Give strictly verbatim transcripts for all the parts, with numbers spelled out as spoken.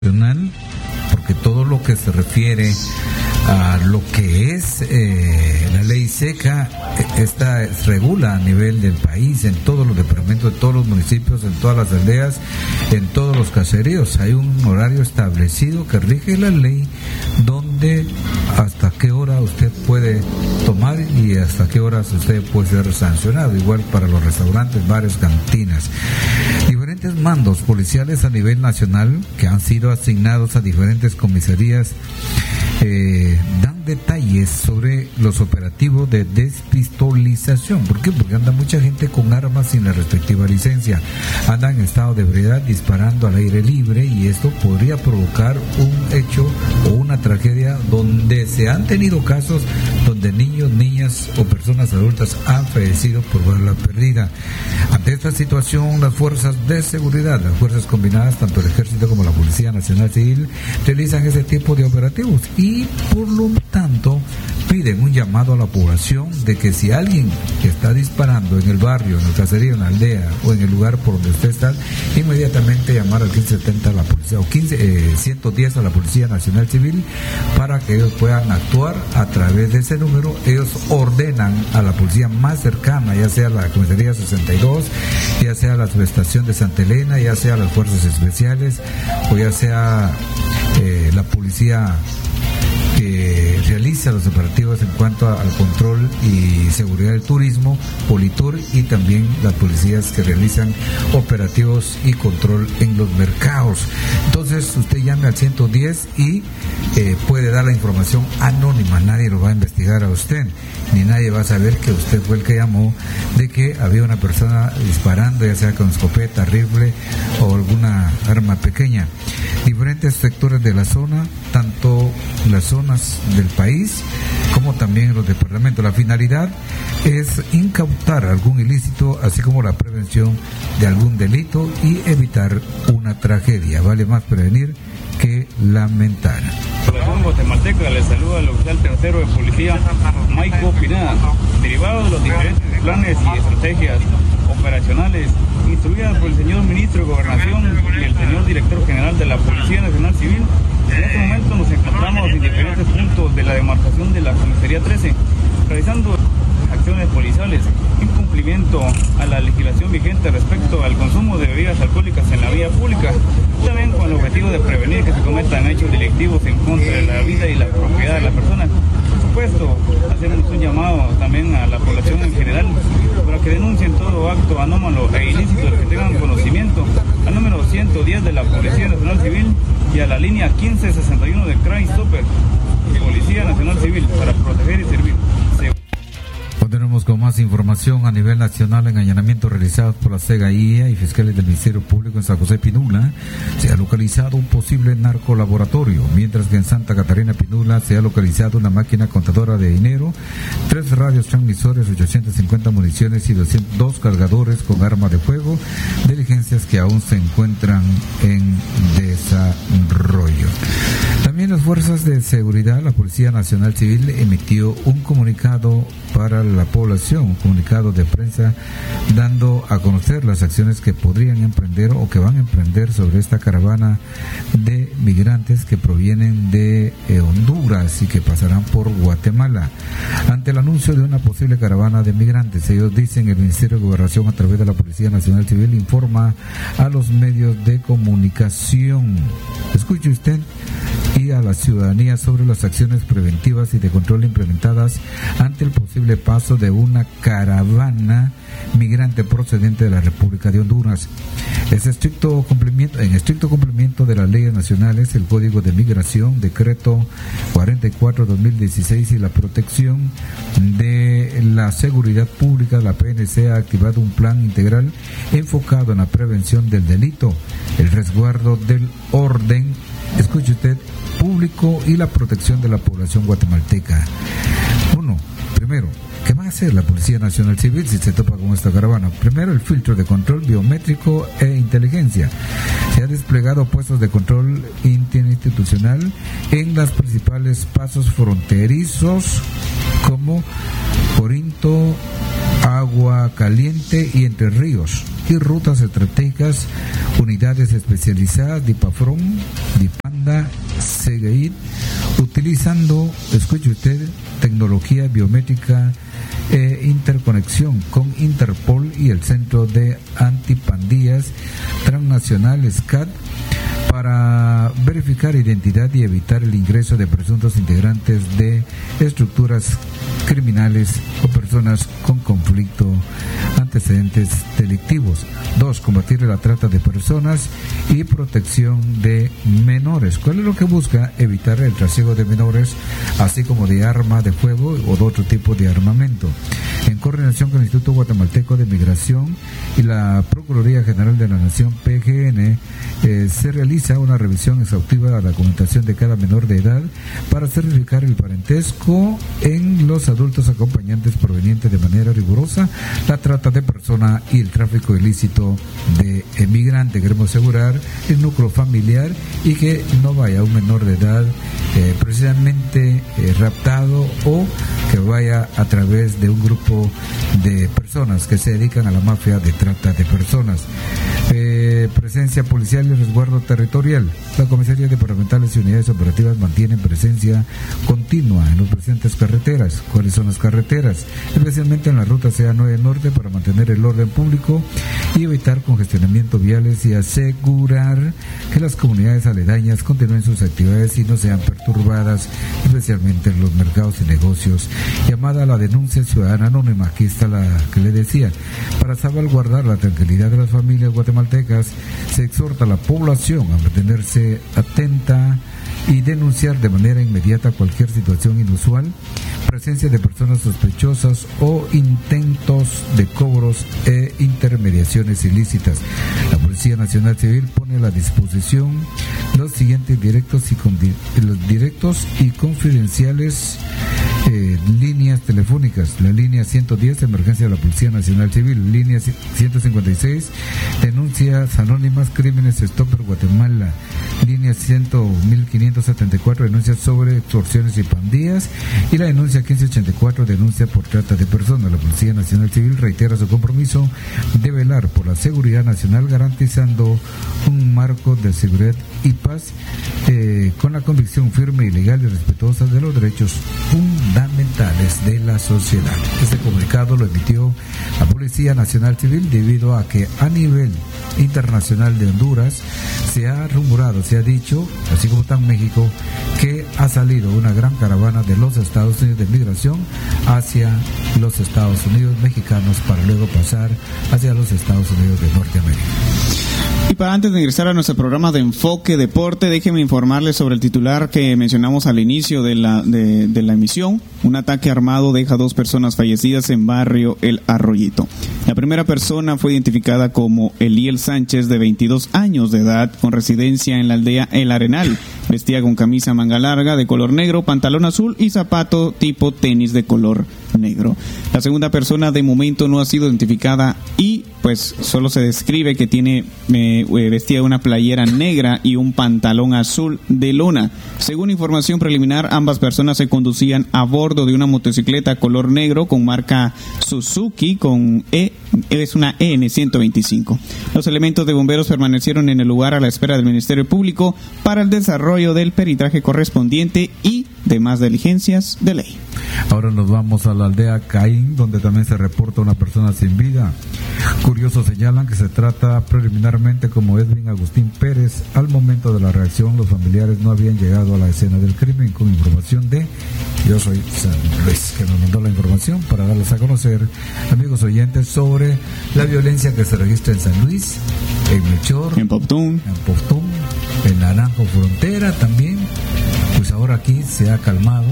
porque todo lo que se refiere a lo que es eh, la ley seca, esta regula a nivel del país, en todos los departamentos, en todos los municipios, en todas las aldeas, en todos los caseríos. Hay un horario establecido que rige la ley, donde hasta qué hora usted puede tomar y hasta qué horas usted puede ser sancionado, igual para los restaurantes, bares, cantinas. Diferentes mandos policiales a nivel nacional que han sido asignados a diferentes comisarías eh, dan detalles sobre los operativos de despistolización. ¿Por qué? Porque anda mucha gente con armas sin la respectiva licencia, anda en estado de ebriedad disparando al aire libre, y esto podría provocar un hecho o una tragedia donde se han tenido casos donde niños, niñas o personas adultas han fallecido por bala perdida. Ante esta situación, las fuerzas de seguridad, las fuerzas combinadas, tanto el Ejército como la Policía Nacional Civil, realizan ese tipo de operativos y por lo tanto piden un llamado a la población de que si alguien que está disparando en el barrio, en el caserío, en la aldea o en el lugar por donde usted está, inmediatamente llamar al quince setenta a la policía o quince, eh, ciento diez a la Policía Nacional Civil para que ellos puedan actuar a través de ese número. Ellos ordenan a la policía más cercana, ya sea la comisaría sesenta y dos, ya sea la subestación de Santa Elena, ya sea las fuerzas especiales o ya sea eh, la policía que realiza los operativos en cuanto a, al control y seguridad del turismo, Politur, y también las policías que realizan operativos y control en los mercados. Entonces usted llame al ciento diez y eh, puede dar la información anónima, nadie lo va a investigar a usted, ni nadie va a saber que usted fue el que llamó, de que había una persona disparando, ya sea con escopeta, rifle o alguna arma pequeña. Diferentes sectores de la zona, tanto las zonas del país como también los departamentos. La finalidad es incautar algún ilícito, así como la prevención de algún delito y evitar una tragedia. Vale más prevenir que lamentar. Población guatemalteca, les saluda el oficial tercero de policía, Maico Pineda. Derivado de los diferentes planes y estrategias operacionales instruidas por el señor ministro de Gobernación y el señor director general de la Policía Nacional Civil, en este momento nos encontramos en diferentes puntos de la demarcación de la Comisaría trece, realizando acciones policiales en cumplimiento a la legislación vigente respecto al consumo de bebidas alcohólicas en la vía pública, también con el objetivo de prevenir que se cometan hechos delictivos en contra de la vida y la propiedad de la persona. Por supuesto, hacemos un llamado también a la población en general para que denuncien todo acto anómalo e ilícito del que tengan conocimiento al número ciento diez de la Policía Nacional Civil y a la línea quince sesenta y uno de Crime Stopper, Policía Nacional Civil, para proteger y servir. Continuamos con más información a nivel nacional. En allanamientos realizados por la SEGAIA y fiscales del Ministerio Público en San José Pinula, se ha localizado un posible narcolaboratorio, mientras que en Santa Catarina Pinula se ha localizado una máquina contadora de dinero, tres radios transmisores, ochocientas cincuenta municiones y doscientos dos cargadores con arma de fuego, diligencias que aún se encuentran en desarrollo. También las fuerzas de seguridad, la Policía Nacional Civil emitió un comunicado para la población, un comunicado de prensa dando a conocer las acciones que podrían emprender o que van a emprender sobre esta caravana de migrantes que provienen de eh, Honduras y que pasarán por Guatemala. Ante el anuncio de una posible caravana de migrantes, ellos dicen, el Ministerio de Gobernación a través de la Policía Nacional Civil informa a los medios de comunicación, escuche usted, y a la ciudadanía sobre las acciones preventivas y de control implementadas ante el posible paso de una caravana migrante procedente de la República de Honduras. Es estricto cumplimiento, en estricto cumplimiento de las leyes nacionales, el Código de Migración, Decreto cuarenta y cuatro dos mil dieciséis y la protección de la seguridad pública, la P N C ha activado un plan integral enfocado en la prevención del delito, el resguardo del orden, escuche usted, público y la protección de la población guatemalteca. Uno, primero, ¿qué va a hacer la Policía Nacional Civil si se topa con esta caravana? Primero, el filtro de control biométrico e inteligencia. Se ha desplegado puestos de control interinstitucional en los principales pasos fronterizos como Corinto, Agua, Agua Caliente y Entre Ríos, y rutas estratégicas, unidades especializadas, DIPAFRON, DIPANDA, SEGEIT, utilizando, escuche usted, tecnología biométrica e interconexión con Interpol y el Centro de Antipandillas Transnacional S C A T para verificar identidad y evitar el ingreso de presuntos integrantes de estructuras criminales o personas con conflicto, antecedentes delictivos. Dos, combatir la trata de personas y protección de menores. ¿Cuál es lo que busca? Evitar el trasiego de menores, así como de arma de fuego o de otro tipo de armamento. En coordinación con el Instituto Guatemalteco de Migración y la Procuraduría General de la Nación, P G N, eh, se realiza una revisión exhaustiva de la documentación de cada menor de edad para certificar el parentesco en los adultos acompañantes provenientes de manera rigurosa la trata de persona y el tráfico ilícito de emigrantes. Queremos asegurar el núcleo familiar y que no vaya un menor de edad eh, precisamente eh, raptado, o que vaya a través de un grupo de personas que se dedican a la mafia de trata de personas. Eh, presencia policial y resguardo territorial. Las comisarías departamentales y unidades operativas mantienen presencia continua en las presentes carreteras. ¿Cuáles son las carreteras? Especialmente en la ruta C A nueve Norte, para mantener el orden público y evitar congestionamiento viales y asegurar que las comunidades aledañas continúen sus actividades y no sean perturbadas, especialmente en los mercados y negocios. Llamada a la denuncia ciudadana anónima, aquí está la que le decía. Para salvaguardar la tranquilidad de las familias guatemaltecas, se exhorta a la población a mantenerse atenta y denunciar de manera inmediata cualquier situación inusual, presencia de personas sospechosas o intentos de cobros e intermediaciones ilícitas. La Policía Nacional Civil pone a la disposición los siguientes directos y, condi- los directos y confidenciales eh, líneas telefónicas: la línea ciento diez, emergencia de la Policía Nacional Civil; línea ciento cincuenta y seis, denuncias anónimas, crímenes Stopper Guatemala; línea mil quinientos setenta y cuatro, denuncias sobre extorsiones y pandillas; y la denuncia quince ochenta y cuatro, denuncia por trata de personas. La Policía Nacional Civil reitera su compromiso de velar por la seguridad nacional, garantizando un marco de seguridad y paz eh, con la convicción firme y legal y respetuosa de los derechos fundamentales de la sociedad. Este comunicado lo emitió la Policía Nacional Civil debido a que a nivel internacional de Honduras se ha rumorado, se ha dicho, así como está en México, que ha salido una gran caravana de los Estados Unidos de migración hacia los Estados Unidos mexicanos para luego pasar hacia los Estados Unidos de Norteamérica. Y para antes de ingresar a nuestro programa de Enfoque Deporte, déjeme informarles sobre el titular que mencionamos al inicio de la, de, de la emisión. Un ataque armado deja dos personas fallecidas en barrio El Arroyito. La primera persona fue identificada como Eliel Sánchez, de veintidós años de edad, con residencia en la aldea El Arenal. Vestía con camisa manga larga de color negro, pantalón azul y zapato tipo tenis de color negro. La segunda persona de momento no ha sido identificada y pues solo se describe que tiene eh, vestía una playera negra y un pantalón azul de lona. Según información preliminar, ambas personas se conducían a bordo de una motocicleta color negro con marca Suzuki con E, es una E N ciento veinticinco. Los elementos de bomberos permanecieron en el lugar a la espera del Ministerio Público para el desarrollo del peritaje correspondiente y demás diligencias de ley. Ahora nos vamos a la aldea Caín, donde también se reporta una persona sin vida. Curiosos señalan que se trata preliminarmente como Edwin Agustín Pérez. Al momento de la reacción, los familiares no habían llegado a la escena del crimen con información de Yo Soy San Luis, que nos mandó la información para darles a conocer, amigos oyentes, sobre la violencia que se registra en San Luis, en Melchor, en Poptún, en Poptún, en Naranjo Frontera también. Pues ahora aquí se ha calmado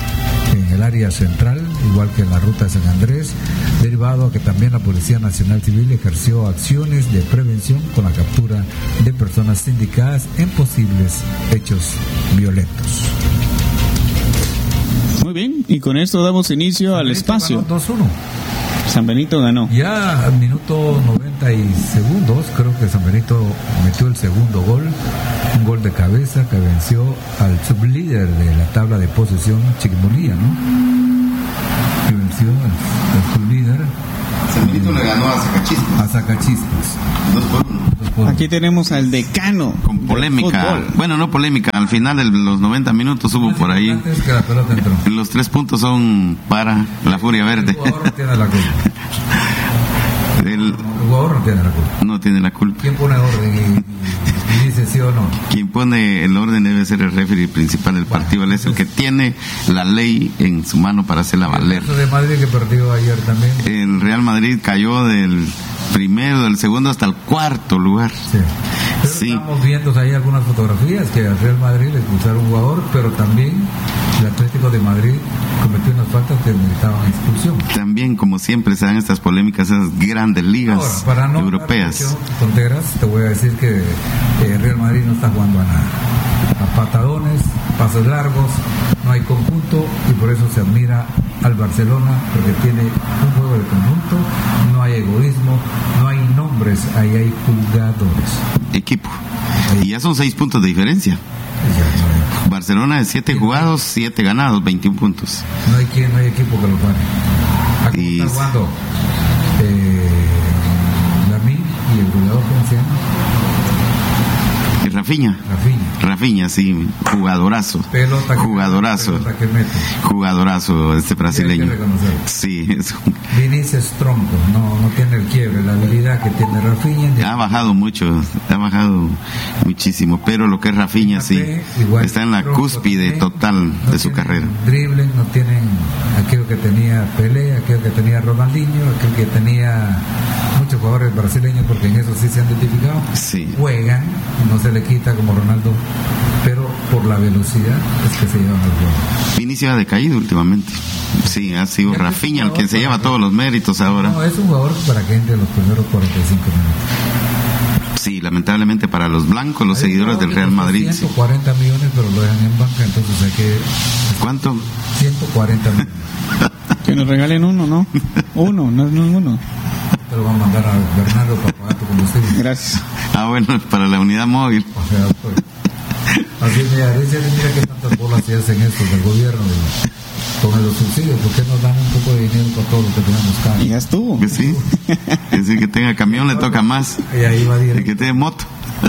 en el área central, igual que en la ruta de San Andrés, derivado a que también la Policía Nacional Civil ejerció acciones de prevención con la captura de personas sindicadas en posibles hechos violentos. Muy bien, y con esto damos inicio al espacio. dos uno. San Benito ganó. Ya al minuto noventa y segundos, creo que San Benito metió el segundo gol, un gol de cabeza que venció al sublíder de la tabla de posesión, Chiquimolía, ¿no? que venció el club líder. San Benito le ganó a Zacachispas. A Zacachispas. Dos por uno. Dos por uno. Aquí tenemos al decano. Con polémica. Bueno, no polémica. Al final de los noventa minutos hubo por ahí. Es que la pelota entró. Los tres puntos son para la Furia Verde. El jugador no tiene la culpa. El, El jugador no tiene la culpa. no tiene la culpa. ¿Quién pone orden y, y dice sí o no? Quien pone el orden debe ser el referee principal del partido. Él es el que tiene la ley en su mano para hacerla valer. El caso de Madrid que perdió ayer también. El Real Madrid cayó del primero, del segundo hasta el cuarto lugar. Sí. Pero Sí. estamos viendo ahí algunas fotografías que al Real Madrid le expulsaron un jugador, pero también el Atlético de Madrid cometió unas faltas que necesitaban expulsión. También, como siempre, se dan estas polémicas, esas grandes ligas Ahora, para no europeas. dar mucho tonteras, te voy a decir que eh, Real Madrid no está jugando a nada. A patadones, pasos largos, no hay conjunto y por eso se admira al Barcelona, porque tiene un juego de conjunto, no hay egoísmo, no hay nombres, ahí hay jugadores. Equipo. Y ya son seis puntos de diferencia. Ya, Barcelona de siete jugados, siete ganados, veintiún puntos. no, hay quien, no hay equipo que lo pare. Aquí Y- está jugando eh, Lamine y el goleador, ¿cómo se llama? Y Rafinha. Rafinha. Rafinha, sí, jugadorazo. Pelota que Jugadorazo. pelota que mete. Jugadorazo este brasileño. Hay que reconocerlo. Sí, es un- Vinicius tronco, no, no tiene el quiebre, la habilidad que tiene Rafinha. ha bajado mucho, ha bajado muchísimo, pero lo que es Rafinha sí, Igual, está en la tronco cúspide también. total No de su tienen carrera. Drible, no tienen aquello que tenía Pelé, aquello que tenía Ronaldinho, aquello que tenía muchos jugadores brasileños, porque en eso sí se han identificado. Sí. Juegan, no se le quita como Ronaldo, pero por la velocidad es que se llevan al juego. Vinicius ha decaído últimamente. Sí, ha sido Ya que Rafinha el jugador que se para lleva que- todos los méritos ahora. No, es un jugador para que entre los primeros cuarenta y cinco minutos. Sí, lamentablemente para los blancos, los Hay seguidores del jugadores Real que Madrid. costan Sí. ciento cuarenta millones, pero lo dejan en banca, entonces hay que. ¿Cuánto? ciento cuarenta millones. Que nos regalen uno, ¿no? Uno, no es ninguno. Te lo van a mandar a Bernardo para pagar tu combustible. Gracias. Ah, bueno, para la unidad móvil. O sea, pues, así mira, dice, mira que tantas bolas se hacen esto del gobierno de- con los subsidios, ¿por qué nos dan un poco de dinero para todo lo que tenemos acá? Y ya estuvo. Que sí. Es decir, que tenga camión le toca más. Y ahí va El directo. que tiene moto.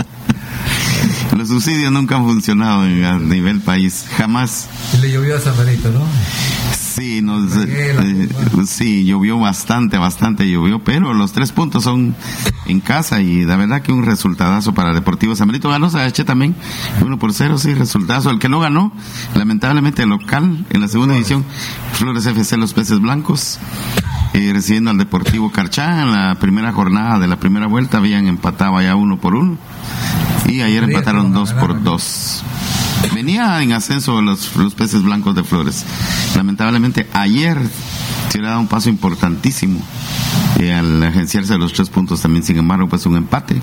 Los subsidios nunca han funcionado en- a nivel país. Jamás. Y le llovió a San Benito, ¿no? Sí, nos, Regué la eh, culpa. sí, llovió bastante, bastante llovió, pero los tres puntos son en casa y la verdad que un resultadazo para Deportivo San Benito. Ganó Sahache también, uno por cero, sí, resultadazo. El que no ganó, lamentablemente, el local en la segunda división, Flores F C Los Peces Blancos, eh, recibiendo al Deportivo Carchá en la primera jornada de la primera vuelta, habían empatado ya uno por uno y ayer Sí, empataron sí, dos por ganaron. dos. Venía en ascenso los, los Peces Blancos de Flores. Lamentablemente ayer se le ha dado un paso importantísimo eh, al agenciarse los tres puntos también. Sin embargo, pues un empate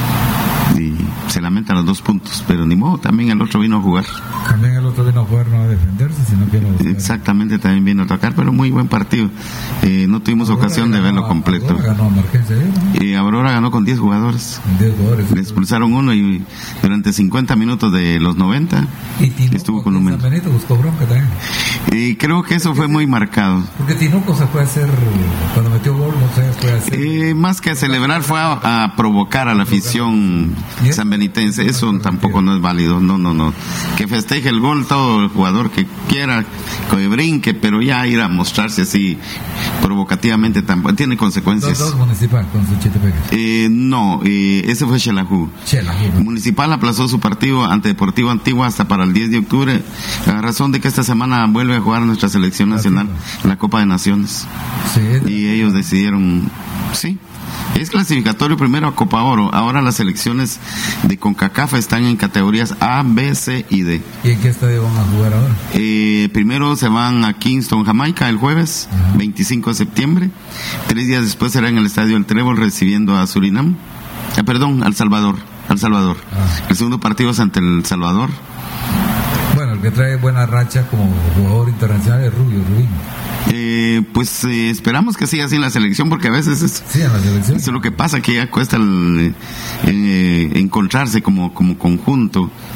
y se lamentan los dos puntos, pero ni modo, también el otro vino a jugar. También el otro vino a jugar, no a defenderse, sino que lo Exactamente, también vino a atacar, pero muy buen partido. Eh, no tuvimos ocasión de verlo completo. Aurora ganó a Marquense, ¿eh? ¿no? Y Aurora ganó con diez jugadores. diez jugadores. Le expulsaron uno y durante cincuenta minutos de los noventa Y Tinoco, estuvo con aquí un en San men- Benito buscó bronca también. Y creo que eso fue muy marcado. Porque Tinoco se fue a hacer, cuando metió gol, no se fue a hacer. Eh, más que a celebrar fue a, a provocar a la afición sanbenitense. Eso tampoco no es válido. No, no, no. Que festeje el gol todo el jugador que quiera, que brinque, pero ya ir a mostrarse así provocativamente tampoco tiene Dos, consecuencias. dos municipal con su Chitepeque. Eh, no, eh, ese fue Xelajú. Chela, Municipal aplazó su partido ante Deportivo Antigua hasta para el diez de octubre, a razón de que esta semana vuelve a jugar nuestra selección nacional la Copa de Naciones. sí, Y ellos decidieron, sí, es clasificatorio primero a Copa Oro. Ahora las selecciones de CONCACAF están en categorías A, B, C y D. ¿Y en qué estadio van a jugar ahora? Eh, primero se van a Kingston, Jamaica, el jueves, Ajá. veinticinco de septiembre. Tres días después será en el Estadio El Trébol recibiendo a Surinam. Ah, perdón, al Salvador. Al Salvador. Ah. El segundo partido es ante el Salvador. Bueno, el que trae buena racha como jugador internacional es Rubio, Rubín. Eh, pues eh, esperamos que siga así en la selección, porque a veces es, Sí, en la selección. eso es lo que pasa, que ya cuesta el, eh, encontrarse como, como conjunto.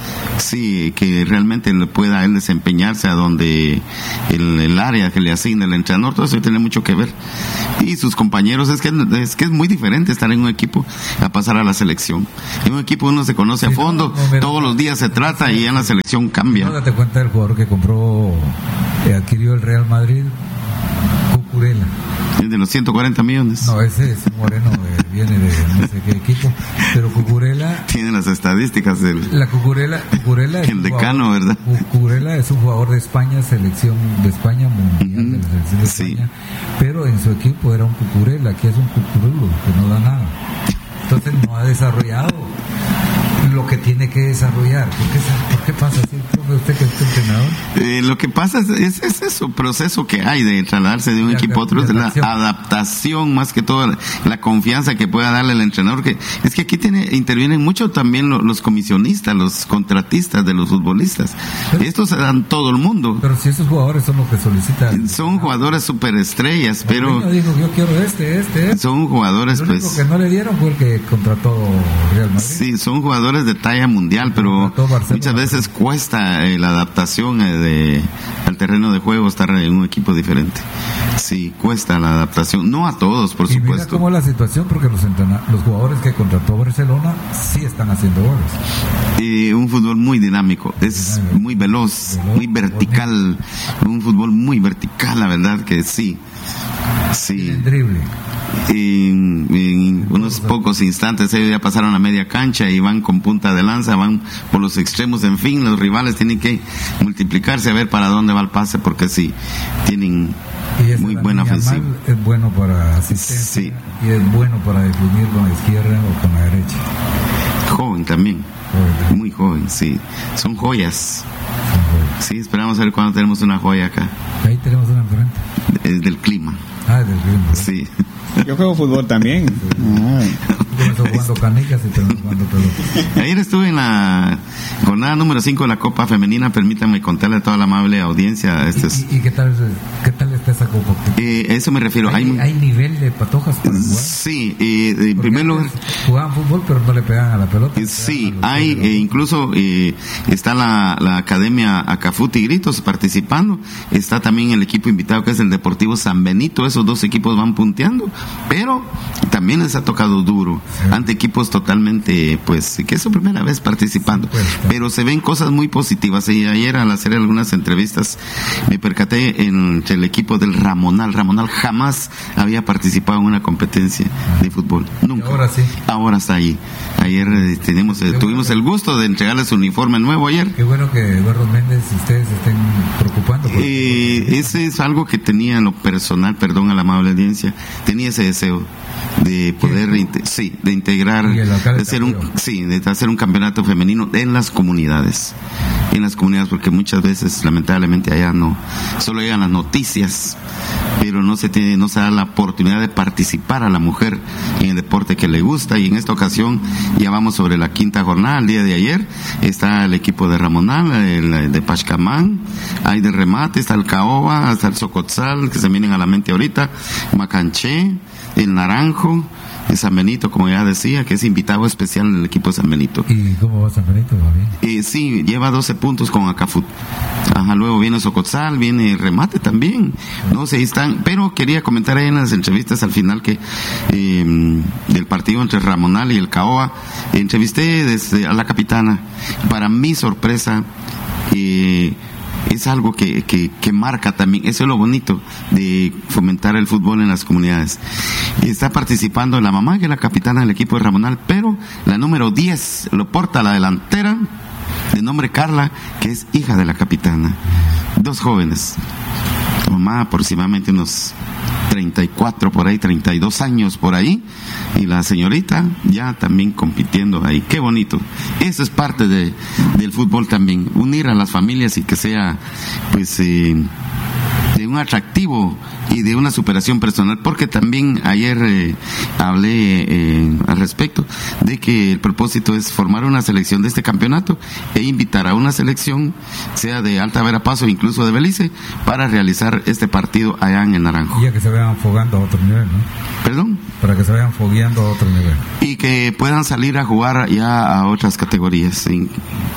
Sí, que realmente le pueda él desempeñarse a donde el, el área que le asigna el entrenador, todo eso tiene mucho que ver. Y sus compañeros, es que es que es muy diferente estar en un equipo a pasar a la selección. En un equipo uno se conoce sí, a fondo, no, no, mira, todos los días se trata sí, y en la selección cambia. No, date cuenta del jugador que compró, que adquirió el Real Madrid, Cucurella. De los ciento cuarenta millones. No, ese es moreno, eh, viene de no sé qué equipo, pero Cucurella tiene las estadísticas del la Cucurella, Cucurella es el decano, jugador, ¿verdad? Cucurella es un jugador de España, selección de España, mundial uh-huh. de la selección de sí. España, pero en su equipo era un Cucurella, que es un cucurulo, que no da nada. Entonces no ha desarrollado lo que tiene que desarrollar. ¿Por qué, por qué pasa así, profe, usted que es entrenador? Eh, lo que pasa es, es, es ese proceso que hay de trasladarse de un la, equipo a otro, es la adaptación, más que todo, la, la confianza que pueda darle el entrenador, que es que aquí tiene, intervienen mucho también los, los comisionistas, los contratistas de los futbolistas. Pero, estos se dan todo el mundo. Pero si esos jugadores son los que solicitan. Son jugadores superestrellas, pero dijo, yo quiero este, este, este. Son jugadores, lo pues. Lo que no le dieron fue el que contrató Real Madrid. Sí, son jugadores de talla mundial, pero muchas veces cuesta eh, la adaptación eh, de, al terreno de juego, estar en un equipo diferente. Sí, cuesta la adaptación, no a todos, por y supuesto. Mira cómo es la situación, porque los, los jugadores que contrató Barcelona sí están haciendo goles. Eh, un fútbol muy dinámico, es dinámico. muy veloz, veloz, muy vertical, bonito. Un fútbol muy vertical, la verdad que sí. Sí. El drible. En, en unos pocos instantes ellos ya pasaron a media cancha y van con punta de lanza, van por los extremos, en fin, los rivales tienen que multiplicarse a ver para dónde va el pase, porque sí, tienen muy buena ofensiva. Es bueno para asistencia sí. y es bueno para definir con la izquierda o con la derecha. Joven también, joven. Muy joven, sí, son joyas. Sí, esperamos a ver cuándo tenemos una joya acá. Ahí tenemos una enfrente. Es del clima. Ah, del clima. Sí. Yo juego fútbol también. Yo estoy jugando canicas y tenemos jugando pelota. Ayer estuve en la jornada número cinco de la Copa Femenina. Permítanme contarle a toda la amable audiencia. Este es... ¿Y, y qué tal qué tal está esa Copa? Eh, eso me refiero. ¿Hay, hay, ¿Hay nivel de patojas para jugar? Sí, eh, en primer lugar. Jugaban fútbol, pero no le pegaban a la pelota. Eh, sí, hay, eh, incluso eh, está la, la Academia Acafú Tigritos participando. Está también el equipo invitado, que es el Deportivo San Benito. Esos dos equipos van punteando, pero también les ha tocado duro sí. ante equipos totalmente, pues, que es su primera vez participando, sí, pues, pero se ven cosas muy positivas. Y ayer, al hacer algunas entrevistas, me percaté entre el equipo del Ramonal. Ramonal jamás había participado en una competencia de fútbol, nunca. Ahora sí. Ahora está ahí. Ayer eh, tenemos, eh, tuvimos bueno el gusto de entregarles su uniforme nuevo ayer. Qué bueno que Eduardo Méndez y ustedes se estén preocupando. Por eh, ese es algo que tenía en lo personal, perdón a la amable audiencia, tenía ese deseo de poder inte- sí, de integrar, de hacer un sí, de hacer un campeonato femenino en las comunidades, en las comunidades, porque muchas veces lamentablemente allá no, solo llegan las noticias, pero no se tiene, no se da la oportunidad de participar a la mujer en el deporte que le gusta. Y en esta ocasión ya vamos sobre la quinta jornada. El día de ayer está el equipo de Ramonal, el de Pachcamán, hay de remate, está el Caoba, hasta el Socotzal, que se vienen a la mente ahorita, Macanché, el Naranjo, el San Benito, como ya decía, que es invitado especial en el equipo de San Benito. ¿Y cómo va San Benito? ¿Va bien? Eh, sí, lleva doce puntos con Acafut. Ajá, luego viene Socotzal, viene Remate también. No sé, están, pero quería comentar ahí en las entrevistas al final que eh, del partido entre Ramonal y el Caoba, entrevisté desde a la capitana. Para mi sorpresa, eh, es algo que, que, que marca también, eso es lo bonito de fomentar el fútbol en las comunidades. Está participando la mamá, que es la capitana del equipo de Ramonal, pero la número diez lo porta la delantera, de nombre Carla, que es hija de la capitana. Dos jóvenes, la mamá aproximadamente unos treinta y cuatro por ahí, treinta y dos años por ahí, y la señorita ya también compitiendo ahí. Qué bonito. Eso es parte de, del fútbol también, unir a las familias y que sea, pues, eh, de un atractivo y de una superación personal, porque también ayer eh, hablé eh, al respecto de que el propósito es formar una selección de este campeonato e invitar a una selección, sea de Alta Verapaz o incluso de Belice, para realizar este partido allá en el Naranjo. Y ya que se vayan fogando a otro nivel, ¿no? ¿Perdón? Para que se vayan fogueando a otro nivel. Y que puedan salir a jugar ya a otras categorías, y puedan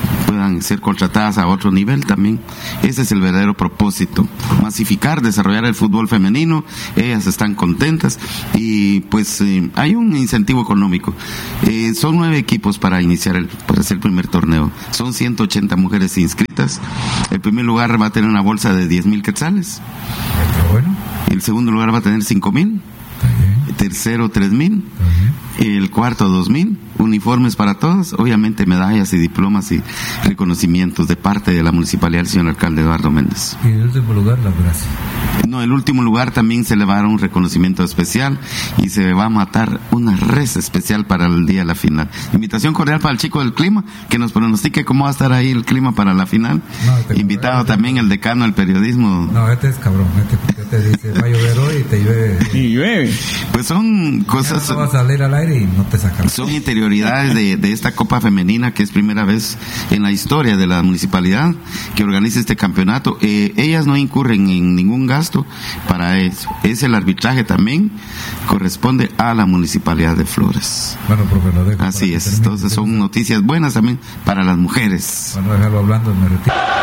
puedan ser contratadas a otro nivel también. Ese es el verdadero propósito, masificar, desarrollar el fútbol femenino. Ellas están contentas y pues eh, hay un incentivo económico. Eh, son nueve equipos para iniciar el, para hacer el primer torneo. Son ciento ochenta mujeres inscritas. El primer lugar va a tener una bolsa de diez mil quetzales. Bueno. El segundo lugar va a tener cinco mil. El tercero tres mil. El cuarto dos mil. Uniformes para todos, obviamente medallas y diplomas y reconocimientos de parte de la municipalidad del señor alcalde Eduardo Méndez. Y en último lugar, la gracia. No, el último lugar también se le va a dar un reconocimiento especial y se va a matar una res especial para el día de la final. Invitación cordial para el chico del clima, que nos pronostique cómo va a estar ahí el clima para la final. No, este Invitado este también el decano del periodismo. No, este es cabrón, este te dice, va a llover hoy y te llueve. Y llueve. Pues son cosas... No vas a salir al aire y no te sacan. Son interioridades de, de esta Copa Femenina, que es primera vez en la historia de la municipalidad que organiza este campeonato. Eh, ellas no incurren en ningún gasto para eso. Es el arbitraje también, corresponde a la municipalidad de Flores. Bueno, profe, lo dejo. Así es, entonces son noticias buenas también para las mujeres. Bueno, dejarlo hablando, me retiro.